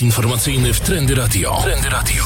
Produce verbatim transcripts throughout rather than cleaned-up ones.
Serwis informacyjny w Trendy Radio. Trendy Radio.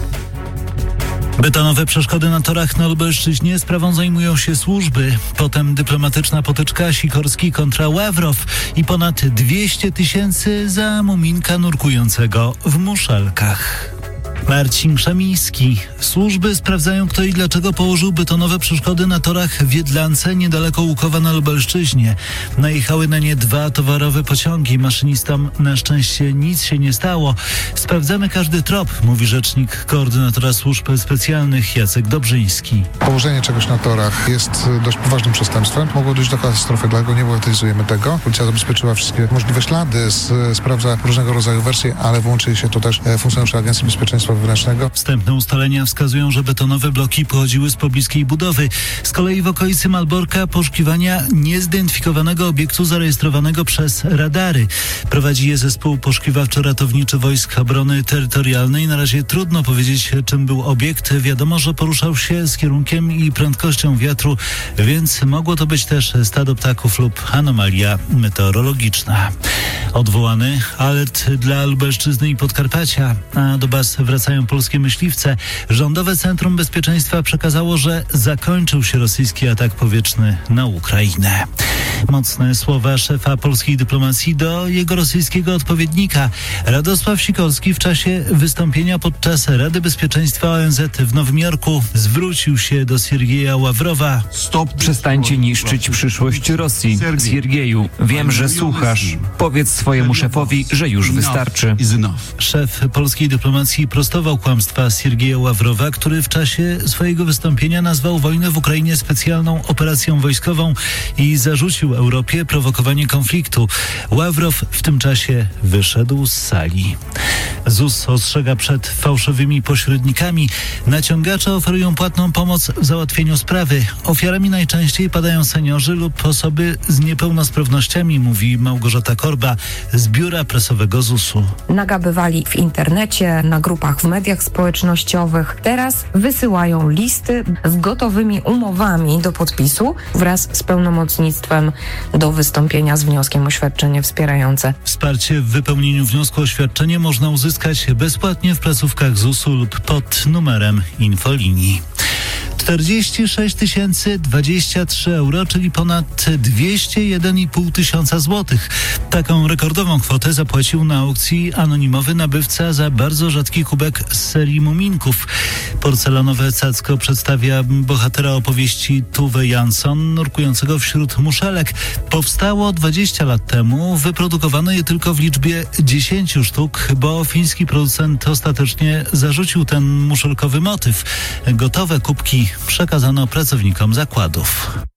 Betonowe przeszkody na torach na Lubelszczyźnie sprawą zajmują się służby. Potem dyplomatyczna potyczka Sikorski kontra Ławrow i ponad dwieście tysięcy za muminka nurkującego w Muszelkach. Marcin Krzemiński. Służby sprawdzają, kto i dlaczego położył betonowe przeszkody na torach w Jedlance, niedaleko Łukowa na Lubelszczyźnie. Najechały na nie dwa towarowe pociągi. Maszynistom na szczęście nic się nie stało. Sprawdzamy każdy trop, mówi rzecznik koordynatora służb specjalnych Jacek Dobrzyński. Położenie czegoś na torach jest dość poważnym przestępstwem. Mogło dojść do katastrofy, dlatego nie bagatelizujemy tego. Policja zabezpieczyła wszystkie możliwe ślady, sprawdza różnego rodzaju wersje, ale włączy się to też funkcjonariusze Agencji Bezpieczeństwa Wewnętrznego. Wstępne ustalenia wskazują, że betonowe bloki pochodziły z pobliskiej budowy. Z kolei w okolicy Malborka poszukiwania niezidentyfikowanego obiektu zarejestrowanego przez radary. Prowadzi je zespół poszukiwawczo-ratowniczy Wojsk Obrony Terytorialnej. Na razie trudno powiedzieć, czym był obiekt. Wiadomo, że poruszał się z kierunkiem i prędkością wiatru, więc mogło to być też stado ptaków lub anomalia meteorologiczna. Odwołany alert dla Lubelszczyzny i Podkarpacia, a do baz wracają polskie myśliwce. Rządowe Centrum Bezpieczeństwa przekazało, że zakończył się rosyjski atak powietrzny na Ukrainę. Mocne słowa szefa polskiej dyplomacji do jego rosyjskiego odpowiednika. Radosław Sikorski w czasie wystąpienia podczas Rady Bezpieczeństwa O N Z w Nowym Jorku zwrócił się do Siergieja Ławrowa. Stop, przestańcie niszczyć przyszłość Rosji. Siergieju, wiem, że słuchasz. Powiedz swojemu szefowi, że już wystarczy. Szef polskiej dyplomacji prostował kłamstwa Siergieja Ławrowa, który w czasie swojego wystąpienia nazwał wojnę w Ukrainie specjalną operacją wojskową i zarzucił Europie prowokowanie konfliktu. Ławrow w tym czasie wyszedł z sali. Z U S ostrzega przed fałszywymi pośrednikami. Naciągacze oferują płatną pomoc w załatwieniu sprawy. Ofiarami najczęściej padają seniorzy lub osoby z niepełnosprawnościami, mówi Małgorzata Korba z biura prasowego Z U S u. Nagabywali w internecie, na grupach w mediach społecznościowych. Teraz wysyłają listy z gotowymi umowami do podpisu wraz z pełnomocnictwem do wystąpienia z wnioskiem o świadczenie wspierające. Wsparcie w wypełnieniu wniosku o świadczenie można uzyskać bezpłatnie w placówkach Z U S u lub pod numerem infolinii. czterdzieści sześć tysięcy dwadzieścia trzy euro, czyli ponad dwieście jeden i pół tysiąca złotych. Taką rekordową kwotę zapłacił na aukcji anonimowy nabywca za bardzo rzadki kubek z serii muminków. Porcelanowe cacko przedstawia bohatera opowieści Tuve Jansson, nurkującego wśród muszelek. Powstało dwadzieścia lat temu, wyprodukowano je tylko w liczbie dziesięciu sztuk, bo fiński producent ostatecznie zarzucił ten muszelkowy motyw. Gotowe kubki przekazano pracownikom zakładów.